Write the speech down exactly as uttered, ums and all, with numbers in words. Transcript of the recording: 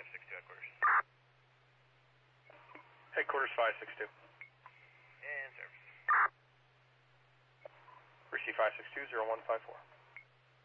six two headquarters. Headquarters five six two. And service. Receive five six two, zero one five four.